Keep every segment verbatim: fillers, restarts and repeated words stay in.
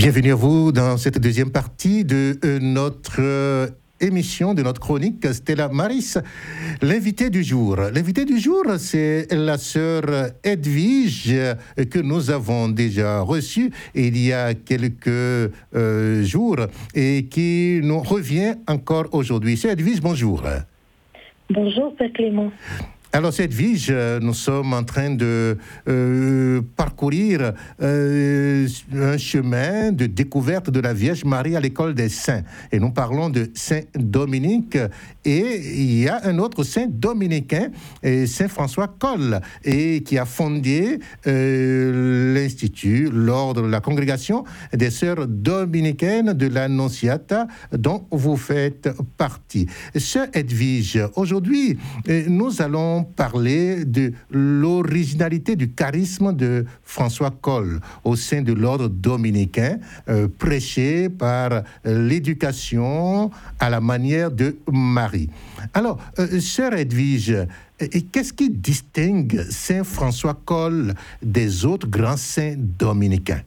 Bienvenue à vous dans cette deuxième partie de euh, notre euh, émission, de notre chronique Stella Maris. L'invité du jour. L'invité du jour, c'est la sœur Edwige euh, que nous avons déjà reçue il y a quelques euh, jours et qui nous revient encore aujourd'hui. Sœur Edwige, bonjour. Bonjour, Père Clément. Alors, cette Edwige, nous sommes en train de euh, parcourir euh, un chemin de découverte de la Vierge Marie à l'école des saints. Et nous parlons de Saint Dominique. Et il y a un autre saint dominicain, Saint François Coll, et qui a fondé euh, l'Institut, l'ordre, la congrégation des sœurs dominicaines de l'Annonciata, dont vous faites partie. Sœur Edwige, aujourd'hui, nous allons parler de l'originalité du charisme de François Coll au sein de l'ordre dominicain, euh, prêché par euh, l'éducation à la manière de Marie. Alors, euh, sœur Edwige, euh, qu'est-ce qui distingue Saint François Coll des autres grands saints dominicains?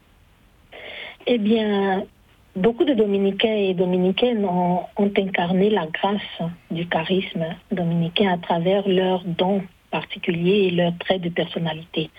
Eh bien, beaucoup de dominicains et dominicaines ont, ont incarné la grâce du charisme dominicain à travers leurs dons particuliers et leurs traits de personnalité.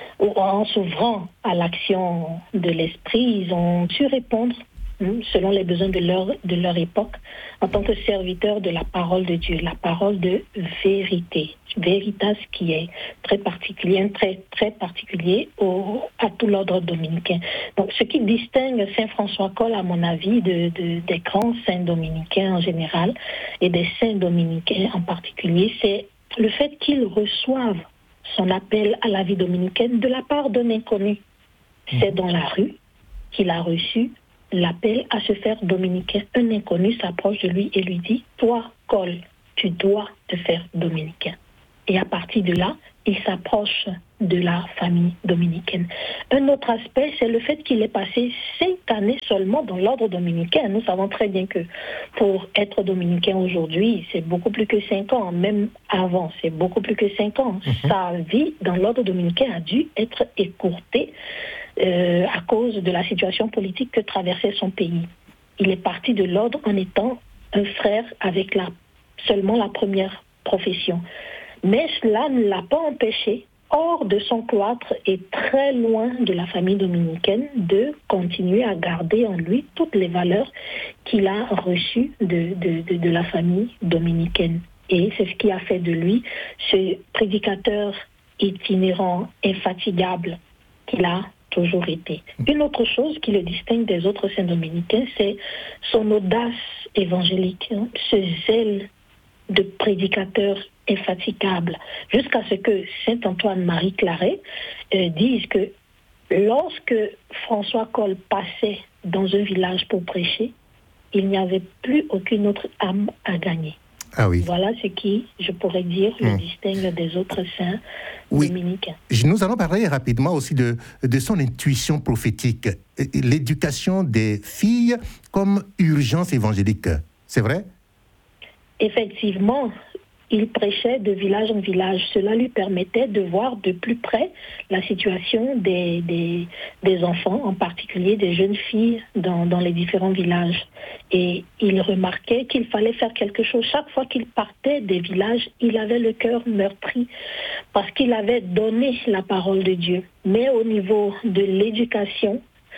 En s'ouvrant à l'action de l'esprit, ils ont su répondre selon les besoins de leur, de leur époque, en tant que serviteurs de la parole de Dieu, la parole de vérité. Veritas qui est très particulier, très, très particulier au, à tout l'ordre dominicain. Donc, ce qui distingue Saint François Coll, à mon avis, de, de, des grands saints dominicains en général, et des saints dominicains en particulier, c'est le fait qu'ils reçoivent son appel à la vie dominicaine de la part d'un inconnu. C'est dans la rue qu'il a reçu l'appel à se faire dominicain. Un inconnu s'approche de lui et lui dit « Toi, Coll, tu dois te faire dominicain ». Et à partir de là, il s'approche de la famille dominicaine. Un autre aspect, c'est le fait qu'il ait passé cinq années seulement dans l'ordre dominicain. Nous savons très bien que pour être dominicain aujourd'hui, c'est beaucoup plus que cinq ans. Même avant, c'est beaucoup plus que cinq ans. Mm-hmm. Sa vie dans l'ordre dominicain a dû être écourtée euh, à cause de la situation politique que traversait son pays. Il est parti de l'ordre en étant un frère avec la, seulement la première profession. Mais cela ne l'a pas empêché, hors de son cloître et très loin de la famille dominicaine, de continuer à garder en lui toutes les valeurs qu'il a reçues de, de, de, de la famille dominicaine. Et c'est ce qui a fait de lui ce prédicateur itinérant, infatigable qu'il a toujours été. Une autre chose qui le distingue des autres saints dominicains, c'est son audace évangélique, hein, ce zèle de prédicateur infatigable, jusqu'à ce que saint Antoine-Marie Claret euh, dise que lorsque François Coll passait dans un village pour prêcher, il n'y avait plus aucune autre âme à gagner. Ah oui. Voilà ce qui, je pourrais dire, le mmh. distingue des autres saints oui. dominicains. Nous allons parler rapidement aussi de, de son intuition prophétique, l'éducation des filles comme urgence évangélique. C'est vrai? Effectivement, il prêchait de village en village. Cela lui permettait de voir de plus près la situation des, des, des enfants, en particulier des jeunes filles dans, dans les différents villages. Et il remarquait qu'il fallait faire quelque chose. Chaque fois qu'il partait des villages, il avait le cœur meurtri parce qu'il avait donné la parole de Dieu. Mais au niveau de l'éducation,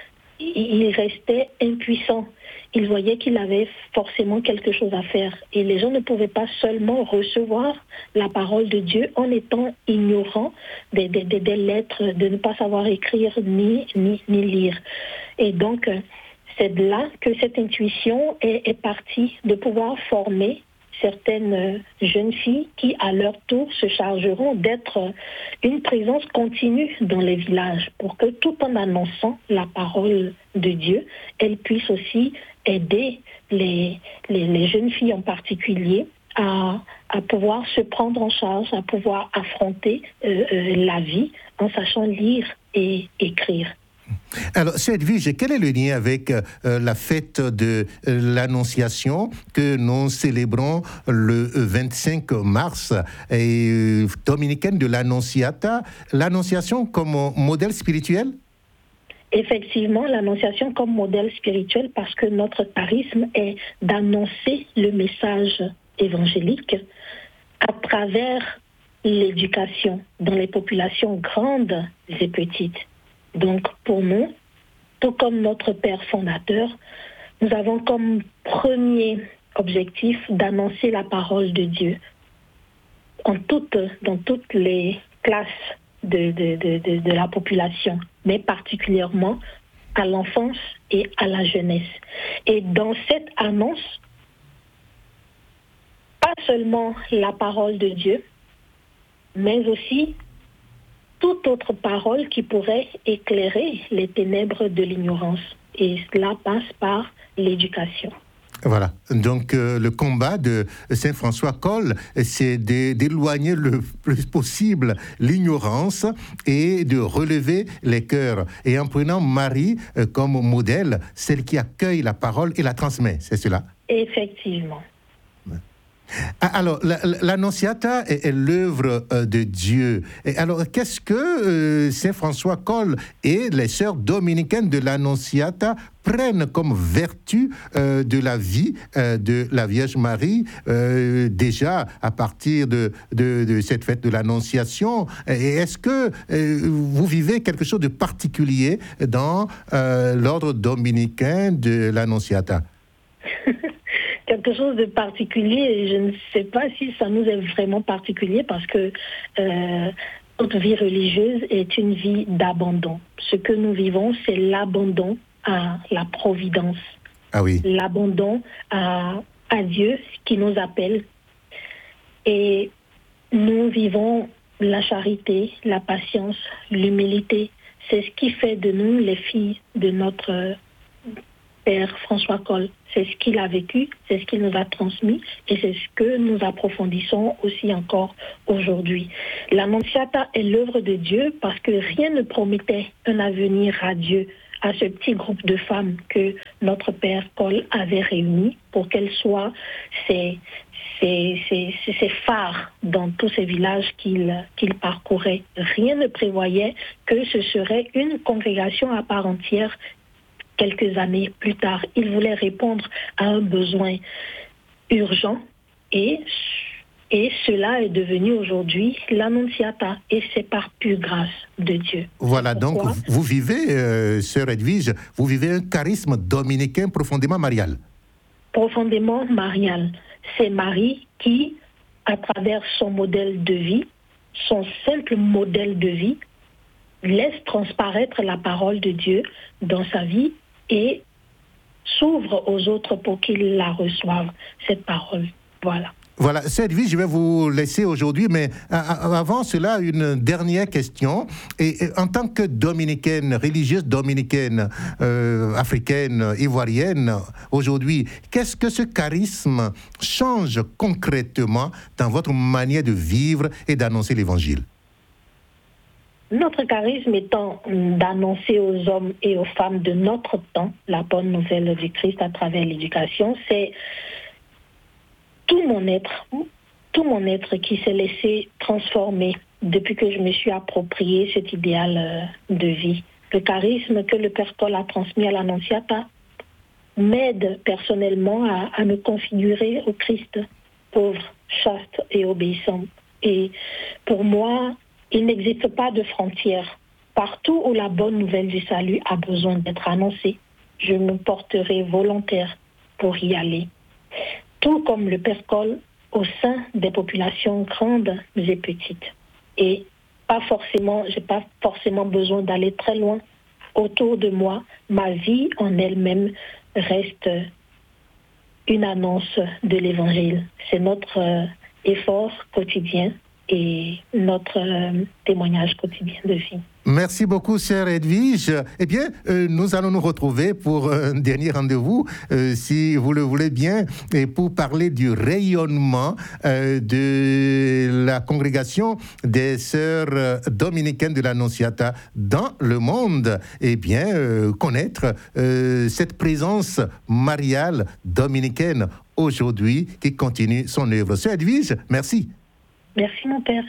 il restait impuissant. Il voyait qu'il avait forcément quelque chose à faire. Et les gens ne pouvaient pas seulement recevoir la parole de Dieu en étant ignorants des, des, des, des lettres, de ne pas savoir écrire ni, ni, ni lire. Et donc, c'est de là que cette intuition est, est partie, de pouvoir former certaines jeunes filles qui, à leur tour, se chargeront d'être une présence continue dans les villages pour que, tout en annonçant la parole de Dieu, elles puissent aussi aider les, les, les jeunes filles en particulier à, à pouvoir se prendre en charge, à pouvoir affronter euh, euh, la vie en sachant lire et écrire. Alors, sœur Edwige, quel est le lien avec euh, la fête de euh, l'Annonciation que nous célébrons le vingt-cinq mars, et, euh, dominicaine de l'Annonciata, l'Annonciation comme modèle spirituel? Effectivement, l'Annonciation comme modèle spirituel, parce que notre charisme est d'annoncer le message évangélique à travers l'éducation dans les populations grandes et petites. Donc, pour nous, tout comme notre Père fondateur, nous avons comme premier objectif d'annoncer la parole de Dieu en toutes, dans toutes les classes de, de, de, de, de la population, mais particulièrement à l'enfance et à la jeunesse. Et dans cette annonce, pas seulement la parole de Dieu, mais aussi toute autre parole qui pourrait éclairer les ténèbres de l'ignorance. Et cela passe par l'éducation. Voilà, donc euh, le combat de Saint François Coll, c'est d'éloigner le plus possible l'ignorance et de relever les cœurs. Et en prenant Marie euh, comme modèle, celle qui accueille la parole et la transmet, c'est cela? Effectivement. Alors, l'Annonciata est, est l'œuvre de Dieu. Et alors, qu'est-ce que euh, Saint François Coll et les sœurs dominicaines de l'Annonciata prennent comme vertu euh, de la vie euh, de la Vierge Marie, euh, déjà à partir de, de, de cette fête de l'Annonciation? Et est-ce que euh, vous vivez quelque chose de particulier dans euh, l'ordre dominicain de l'Annonciata? Quelque chose de particulier, je ne sais pas si ça nous est vraiment particulier parce que euh, notre vie religieuse est une vie d'abandon. Ce que nous vivons, c'est l'abandon à la providence. Ah oui. L'abandon à, à Dieu qui nous appelle. Et nous vivons la charité, la patience, l'humilité. C'est ce qui fait de nous les filles de notre Père François Coll. C'est ce qu'il a vécu, c'est ce qu'il nous a transmis et c'est ce que nous approfondissons aussi encore aujourd'hui. L'Annonciata est l'œuvre de Dieu parce que rien ne promettait un avenir radieux à ce petit groupe de femmes que notre Père Coll avait réuni pour qu'elles soient ces, ces, ces, ces phares dans tous ces villages qu'il, qu'il parcourait. Rien ne prévoyait que ce serait une congrégation à part entière. Quelques années plus tard, il voulait répondre à un besoin urgent et, et cela est devenu aujourd'hui l'Annonciata et c'est par pure grâce de Dieu. Voilà, donc vous vivez, euh, sœur Edwige, vous vivez un charisme dominicain profondément marial. Profondément marial. C'est Marie qui, à travers son modèle de vie, son simple modèle de vie, laisse transparaître la parole de Dieu dans sa vie et s'ouvre aux autres pour qu'ils la reçoivent, cette parole. Voilà. Voilà, cette vie, je vais vous laisser aujourd'hui, mais avant cela, une dernière question. Et, et en tant que dominicaine, religieuse dominicaine, euh, africaine, ivoirienne, aujourd'hui, qu'est-ce que ce charisme change concrètement dans votre manière de vivre et d'annoncer l'Évangile? Notre charisme étant d'annoncer aux hommes et aux femmes de notre temps la bonne nouvelle du Christ à travers l'éducation, c'est tout mon être, tout mon être qui s'est laissé transformer depuis que je me suis approprié cet idéal de vie. Le charisme que le Père Coll a transmis à l'Annonciata m'aide personnellement à, à me configurer au Christ, pauvre, chaste et obéissant. Et pour moi, il n'existe pas de frontières. Partout où la bonne nouvelle du salut a besoin d'être annoncée, je me porterai volontaire pour y aller. Tout comme le Père Coll au sein des populations grandes et petites. Et pas forcément, j'ai pas forcément besoin d'aller très loin. Autour de moi, ma vie en elle-même reste une annonce de l'Évangile. C'est notre euh, effort quotidien et notre euh, témoignage quotidien de vie. Merci beaucoup, sœur Edwige. Eh bien, euh, nous allons nous retrouver pour un dernier rendez-vous, euh, si vous le voulez bien, et pour parler du rayonnement euh, de la congrégation des sœurs dominicaines de l'Annonciata dans le monde. Eh bien, euh, connaître euh, cette présence mariale dominicaine aujourd'hui qui continue son œuvre. Sœur Edwige, merci. Merci, mon père.